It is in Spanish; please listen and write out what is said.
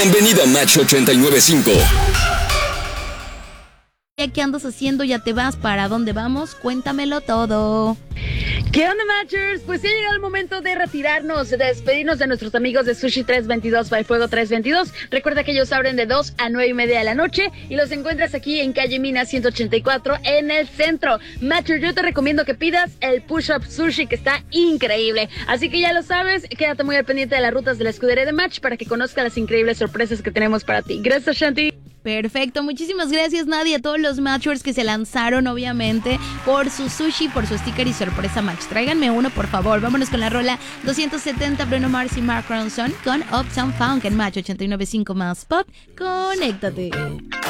Bienvenido a Match 89.5. ¿Qué andas haciendo? ¿Ya te vas? ¿Para dónde vamos? Cuéntamelo todo. ¿Qué onda, Matchers? Pues ya ha llegado el momento de retirarnos, de despedirnos de nuestros amigos de Sushi 322 by Fuego 322. Recuerda que ellos abren de 2 a 9:30 de la noche y los encuentras aquí en calle Mina 184 en el centro. Matchers, yo te recomiendo que pidas el Push-Up Sushi, que está increíble. Así que ya lo sabes, quédate muy al pendiente de las rutas de la escudería de Match para que conozcas las increíbles sorpresas que tenemos para ti. Gracias, Shanti. Perfecto, muchísimas gracias, Nadia, a todos los Matchers que se lanzaron, obviamente, por su sushi, por su sticker y sorpresa Match. Tráiganme uno, por favor. Vámonos con la rola 270, Bruno Mars y Mark Ronson con Uptown Funk en Match 89.5 más Pop. Conéctate.